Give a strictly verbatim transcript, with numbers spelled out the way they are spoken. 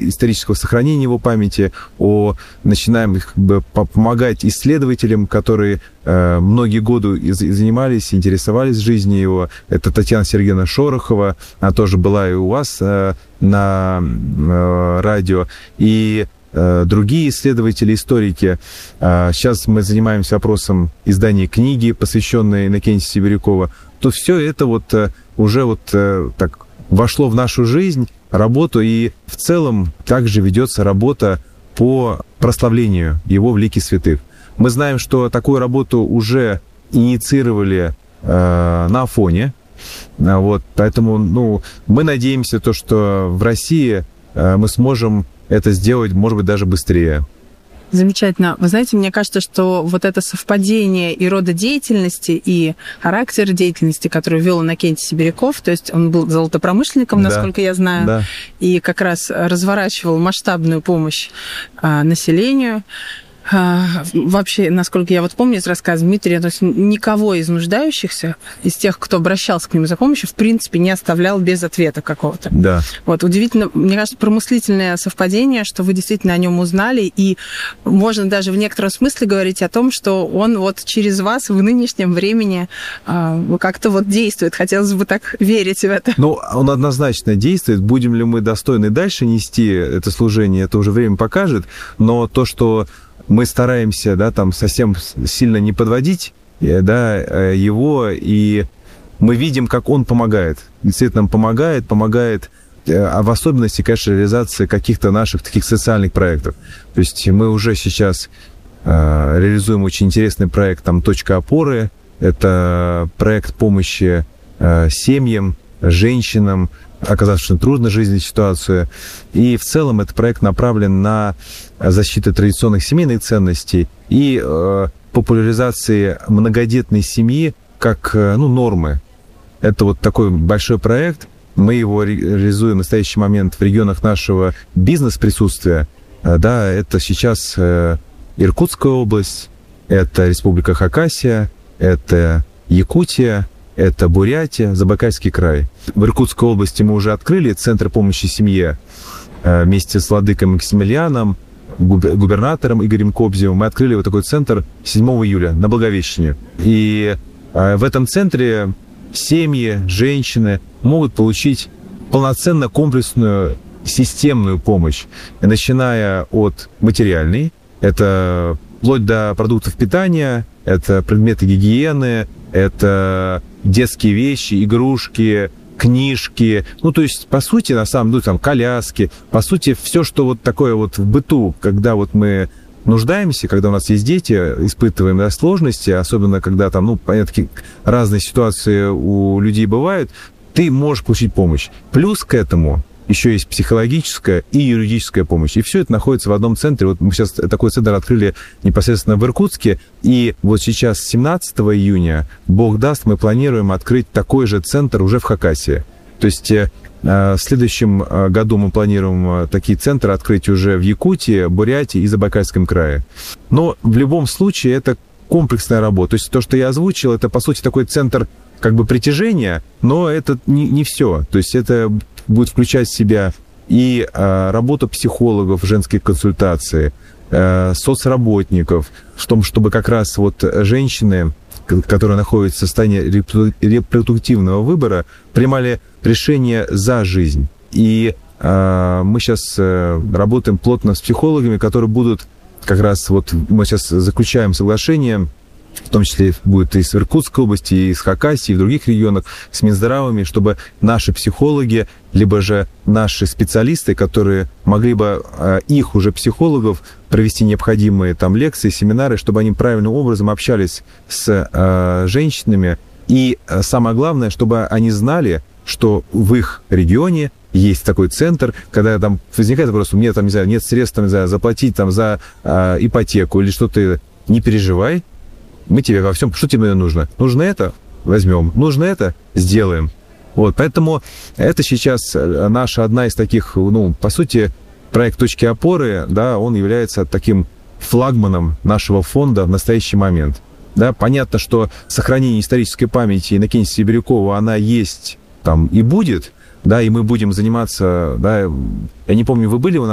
исторического сохранения его памяти, о, начинаем как бы, помогать исследователям, которые э, многие годы занимались, интересовались жизнью его. Это Татьяна Сергеевна Шорохова, она тоже была и у вас э, на э, радио, и э, другие исследователи, историки. Э, сейчас мы занимаемся вопросом издания книги, посвященной Иннокентию Сибирякову. То все это вот э, уже вот э, так вошло в нашу жизнь, работу, и в целом также ведется работа по прославлению его в лике святых. Мы знаем, что такую работу уже инициировали э, на Афоне, вот, поэтому ну, мы надеемся, то, что в России э, мы сможем это сделать, может быть, даже быстрее. Замечательно. Вы знаете, мне кажется, что вот это совпадение и рода деятельности, и характер деятельности, который вел Иннокентий Сибиряков, то есть он был золотопромышленником, да, насколько я знаю, да, и как раз разворачивал масштабную помощь а, населению. Вообще, насколько я вот помню из рассказа Дмитрия, то есть никого из нуждающихся, из тех, кто обращался к нему за помощью, в принципе, не оставлял без ответа какого-то. Да. Вот, удивительно, мне кажется, промыслительное совпадение, что вы действительно о нем узнали, и можно даже в некотором смысле говорить о том, что он вот через вас в нынешнем времени э, как-то вот действует. Хотелось бы так верить в это. Ну, он однозначно действует. Будем ли мы достойны дальше нести это служение, это уже время покажет, но то, что мы стараемся, да, там совсем сильно не подводить, да, его, и мы видим, как он помогает. Действительно, нам помогает, помогает, а в особенности, конечно, реализации каких-то наших таких социальных проектов. То есть мы уже сейчас э, реализуем очень интересный проект, там, «Точка опоры». Это проект помощи э, семьям, женщинам, оказавшимся в трудной жизненной ситуации. И в целом этот проект направлен на защиту традиционных семейных ценностей и э, популяризации многодетной семьи как э, ну, нормы. Это вот такой большой проект. Мы его ре- реализуем в настоящий момент в регионах нашего бизнес-присутствия. Э, да, это сейчас э, Иркутская область, это Республика Хакасия, это Якутия, это Бурятия, Забайкальский край. В Иркутской области мы уже открыли Центр помощи семье вместе с владыкой Максимилианом, губернатором Игорем Кобзевым. Мы открыли вот такой центр седьмого июля на Благовещении. И в этом центре семьи, женщины могут получить полноценно комплексную системную помощь, начиная от материальной, это вплоть до продуктов питания, это предметы гигиены, это детские вещи, игрушки, книжки, ну, то есть, по сути, на самом деле, там, коляски, по сути, все, что вот такое вот в быту, когда вот мы нуждаемся, когда у нас есть дети, испытываем, да, сложности, особенно когда там, ну, понятно, разные ситуации у людей бывают, ты можешь получить помощь. Плюс к этому еще есть психологическая и юридическая помощь. И все это находится в одном центре. Вот мы сейчас такой центр открыли непосредственно в Иркутске. И вот сейчас, семнадцатого июня, Бог даст, мы планируем открыть такой же центр уже в Хакасии. То есть э, в следующем году мы планируем такие центры открыть уже в Якутии, Бурятии и Забайкальском крае. Но в любом случае это комплексная работа. То есть то, что я озвучил, это, по сути, такой центр как бы притяжения, но это не, не все. То есть это будет включать в себя и а, работу психологов, женские консультации, а, соцработников, в том, чтобы как раз вот женщины, которые находятся в состоянии репродуктивного выбора, принимали решение за жизнь. И а, мы сейчас а, работаем плотно с психологами, которые будут как раз вот мы сейчас заключаем соглашение, в том числе будет и с Иркутской области, и с Хакасии, и в других регионах, с Минздравами, чтобы наши психологи, либо же наши специалисты, которые могли бы э, их уже психологов провести необходимые там лекции, семинары, чтобы они правильным образом общались с э, женщинами. И э, самое главное, чтобы они знали, что в их регионе есть такой центр, когда там возникает вопрос, у меня там, не знаю, нет средств там, не знаю, заплатить там, за э, ипотеку или что-то, не переживай, мы тебе во всем, что тебе нужно? Нужно это? Возьмем. Нужно это? Сделаем. Вот, поэтому это сейчас наша одна из таких, ну, по сути, проект «Точки опоры», да, он является таким флагманом нашего фонда в настоящий момент. Да, понятно, что сохранение исторической памяти Иннокентия Сибирякова, она есть там и будет, да, и мы будем заниматься, да, я не помню, вы были у нас